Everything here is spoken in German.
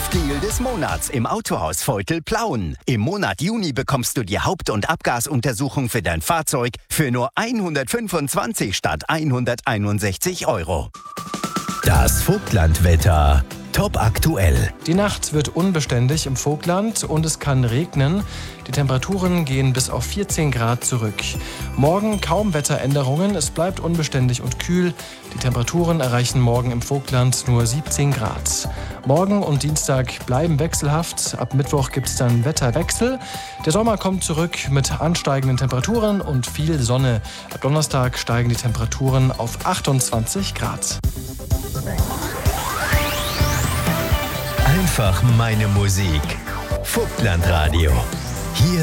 Deal des Monats im Autohaus Veutel-Plauen. Im Monat Juni bekommst du die Haupt- und Abgasuntersuchung für dein Fahrzeug für nur 125 statt 161 €. Das Vogtlandwetter. Top aktuell. Die Nacht wird unbeständig im Vogtland und es kann regnen. Die Temperaturen gehen bis auf 14 Grad zurück. Morgen kaum Wetteränderungen, es bleibt unbeständig und kühl. Die Temperaturen erreichen morgen im Vogtland nur 17 Grad. Morgen und Dienstag bleiben wechselhaft. Ab Mittwoch gibt es dann Wetterwechsel. Der Sommer kommt zurück mit ansteigenden Temperaturen und viel Sonne. Ab Donnerstag steigen die Temperaturen auf 28 Grad. Einfach meine Musik. Vogtlandradio. Hier